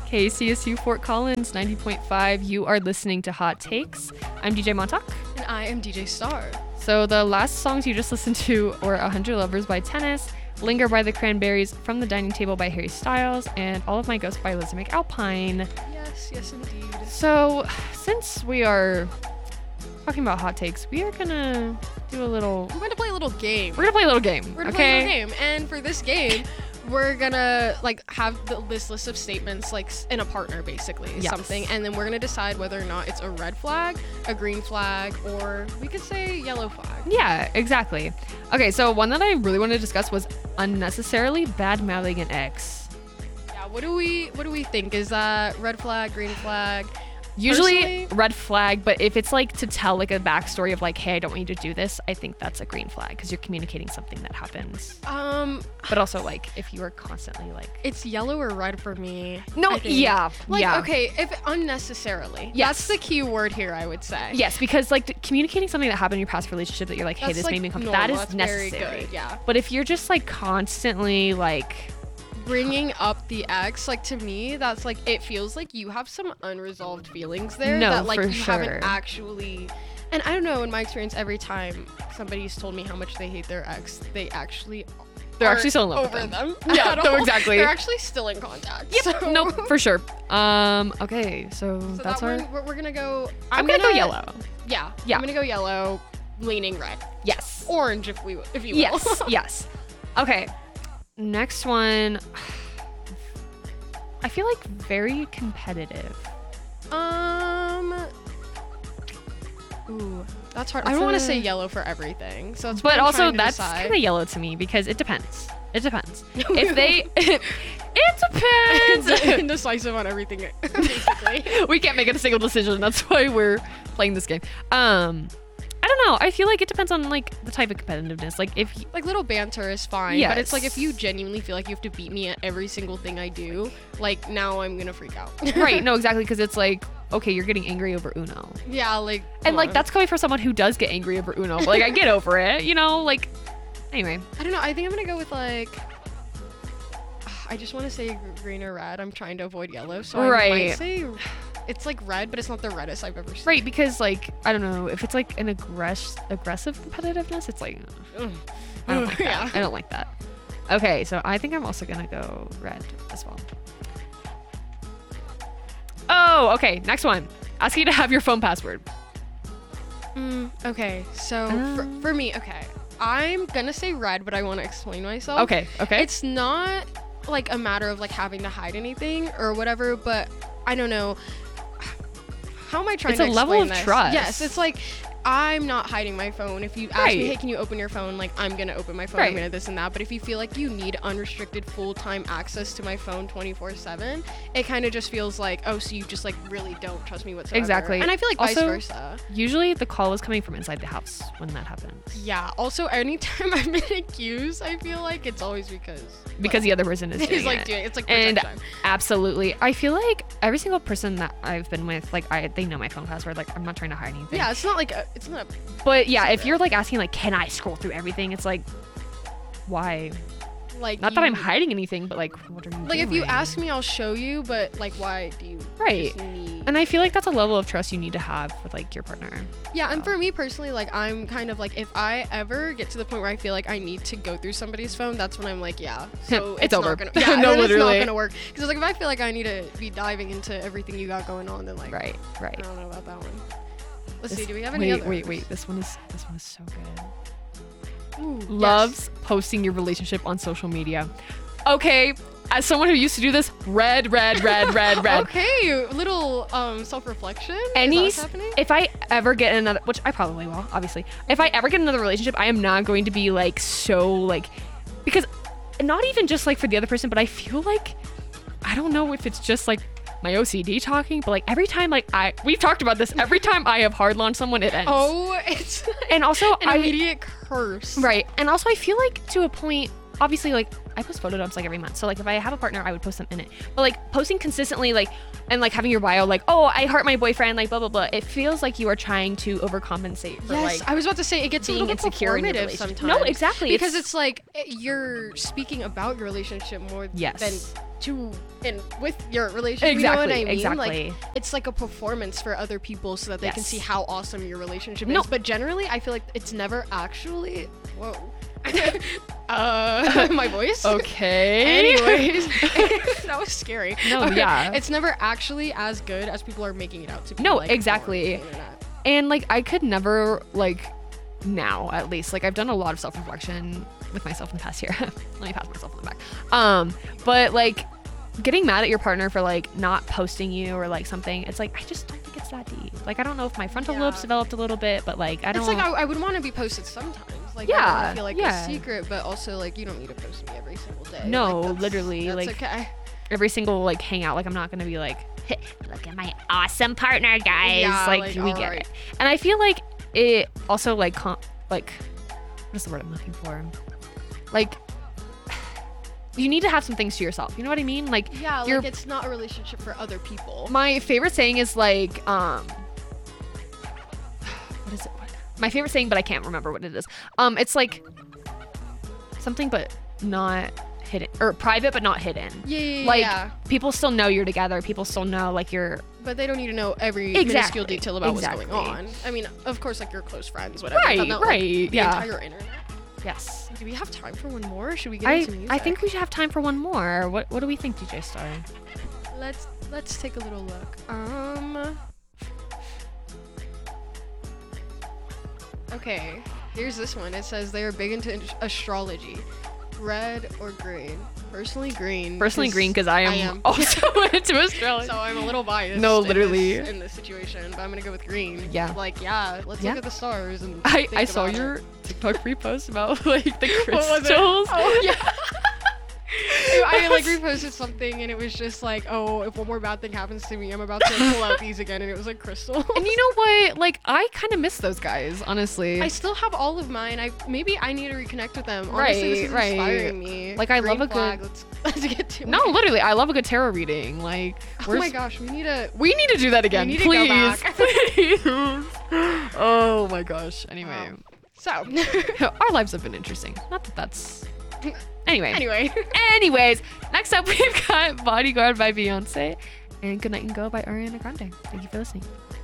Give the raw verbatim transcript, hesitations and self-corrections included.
K C S U Fort Collins, ninety point five. You are listening to Hot Takes. I'm D J Montauk. And I am D J Star. So the last songs you just listened to were one hundred Lovers by Tennis, Linger by the Cranberries, From the Dining Table by Harry Styles, and All of My Ghosts by Lizzie McAlpine. Yes, yes indeed. So since we are talking about hot takes, we are gonna do a little... We're gonna play a little game. We're gonna play a little game, We're gonna okay? play a little game. And for this game, we're gonna like have the, this list of statements like in a partner basically, Yes. something, and then we're gonna decide whether or not it's a red flag, a green flag, or we could say yellow flag. Yeah, exactly. Okay, so one that I really wanted to discuss was unnecessarily bad-mouthing an ex. Yeah, what do we what do we think? Is that red flag, green flag? Usually Personally- red flag, but if it's like to tell like a backstory of like, hey, I don't want you to do this, I think that's a green flag because you're communicating something that happens. Um, But also like if you are constantly like, it's yellow or red for me. no, I think. yeah, Like, yeah. okay, if unnecessarily. Yes. That's the key word here, I would say. Yes, because like th- communicating something that happened in your past relationship that you're like, hey, That's, this like, made me uncomfortable. normal. That is That's very necessary. good, yeah. But if you're just like constantly like, Bringing up the ex, like to me, that's like, it feels like you have some unresolved feelings there No, that like for you sure. haven't actually. And I don't know, in my experience, every time somebody's told me how much they hate their ex, they actually They're are actually still in love with over them. them. Yeah, at no, all. exactly. They're actually still in contact. yep, so. no, for sure. Um, okay, so, So that's that our. one, we're, we're gonna go. I'm, gonna, go yellow. Yeah, Yeah. I'm gonna go yellow, leaning red, Yes. orange if we if you will. Yes, yes. Okay, next one. I feel like very competitive. Um. Ooh, that's hard. I That's don't want a- to say yellow for everything. So it's. But also, that's kind of yellow to me because it depends. It depends. If they, it depends. indecisive on everything, basically. We can't make a single decision. That's why we're playing this game. Um, I don't know. I feel like it depends on like the type of competitiveness. Like if Like little banter is fine, but it's like if you Yes. genuinely feel like you have to beat me at every single thing I do, like now I'm gonna freak out. right, no, exactly, because it's like okay, you're getting angry over Uno, Yeah, like. and come like on. that's coming from someone who does get angry over Uno. But like I get over it, you know. Like anyway, I don't know. I think I'm gonna go with like. I just want to say gr- green or red. I'm trying to avoid yellow, so I Right. might say it's like red, but it's not the reddest I've ever seen. right, because like I don't know if it's like an aggress aggressive competitiveness. It's like Ugh. I don't like that. Yeah. I don't like that. Okay, so I think I'm also gonna go red as well. Oh, okay. Next one. Ask you to have your phone password. Mm, okay, so for, Um. for me, okay, I'm gonna say red, but I want to explain myself. Okay. Okay. It's not like a matter of like having to hide anything or whatever, but I don't know. How am I trying It's to a level explain of this? trust. Yes, it's like I'm not hiding my phone. If you ask Right. me, hey, can you open your phone? Like I'm gonna open my phone. Right. I'm gonna this and that. But if you feel like you need unrestricted full-time access to my phone twenty-four seven, it kind of just feels like, oh, so you just like really don't trust me whatsoever. Exactly. And I feel like vice Also, versa. Usually the call is coming from inside the house when that happens. Yeah. Also, anytime I've been accused, I feel like it's always because Because the other person is doing it's like it. doing it's like And protection. absolutely, I feel like every single person that I've been with, like I, they know my phone password. Like I'm not trying to hide anything. Yeah, it's not like a, it's not. A, But yeah, if secret. you're like asking, like, can I scroll through everything? It's like, why? like Not that I'm you- hiding anything, but like, what are you Like if you doing? ask me, I'll show you. But like, why do you Right. just need? And I feel like that's a level of trust you need to have with like your partner. Yeah, and for me personally, like I'm kind of like if I ever get to the point where I feel like I need to go through somebody's phone, that's when I'm like, yeah, so It's it's, over. Not gonna, yeah, No, then literally. it's not gonna work. Because like if I feel like I need to be diving into everything you got going on, then like Right, I right. don't know about that one. Let's This- see, do we have any wait, others? wait, wait. This one is this one is so good. Ooh, yes. Loves posting your relationship on social media. Okay, as someone who used to do this, red, red, red, red, red. Okay, little um self-reflection. Any, Is that what's happening? if I ever get another, which I probably will, obviously. If I ever get another relationship, I am not going to be like so like, because not even just like for the other person, but I feel like, I don't know if it's just like my O C D talking, but like every time like I, we've talked about this, every time I have hard launched someone, it ends. Oh, it's And also an I, immediate curse. right. And also I feel like to a point, obviously like I post photo dumps like every month. So like if I have a partner, I would post them in it. But like posting consistently, like and like having your bio like, oh, I heart my boyfriend, like blah blah blah. It feels like you are trying to overcompensate for Yes, like I was about to say it gets a being little bit insecure in your performative relationship. sometimes. No, exactly. Because it's, like eh, you're speaking about your relationship more Yes. than to and with your relationship. Exactly. You know what I mean? Exactly. Like it's like a performance for other people so that they can Yes. see how awesome your relationship No. is. But generally, I feel like it's never actually. Whoa. uh, my voice. Okay. Anyways, that was scary. No, yeah. It's never actually as good as people are making it out to be. No, like, exactly. on the internet. And like I could never like now at least like I've done a lot of self-reflection with myself in the past year. Let me pat myself on the back. Um, but like getting mad at your partner for like not posting you or like something, it's like I just don't think it's that deep. Like I don't know if my frontal Yeah. lobes developed a little bit, but like I don't. It's like I, I would want to be posted sometimes. Like I Yeah, don't wanna feel like yeah. a secret, but also like you don't need to post me every single day. No, Like, that's- literally, that's like- okay. every single like hangout, like I'm not gonna be like, "Hey, look at my awesome partner, guys. Yeah, like, like, we get alright. it. And I feel like it also like com- like what's the word I'm looking for? Like you need to have some things to yourself. You know what I mean? Like Yeah, you're- like it's not a relationship for other people. my favorite saying is like um what is it? What? My favorite saying, but I can't remember what it is. Um, it's like something but not hidden or private but not hidden. Yeah, yeah, yeah. Like yeah. people still know you're together. People still know like you're But they don't need to know every Exactly, minuscule detail about exactly. what's going on. I mean, of course, like your close friends, whatever. Right, but not, like, right, the yeah. entire internet. yes. Do we have time for one more? Or should we get I into music? I think we should have time for one more. What what do we think, D J Star? let's let's take a little look. Um. Okay, here's this one. It says they are big into in- astrology. Red or green? Personally, green. Personally, green because I am, I am. also into astrology. So I'm a little biased. No, in this- literally. in this, situation, but I'm gonna go with green. Yeah. Like yeah, let's Yeah. look at the stars and. I, think I saw about your it. TikTok repost about like the What was it? crystals. Oh yeah. I like reposted something and it was just like, oh, if one more bad thing happens to me, I'm about to pull out these again, and it was like crystal. And you know what? Like I kind of miss those guys, honestly. I still have all of mine. I maybe I need to reconnect with them. Honestly, this is Right, right. inspiring me. Like, I Green love a flag. good- Let's, let's get to no, it. literally, I love a good tarot reading. Like, Oh where's- my gosh, we need to. we need to do that again, need to go please. back. Please. Oh my gosh. Anyway, Um, So our lives have been interesting. Not that that's. Anyway. anyway, Anyways, next up we've got Bodyguard by Beyonce and Good Night and Go by Ariana Grande. Thank you for listening.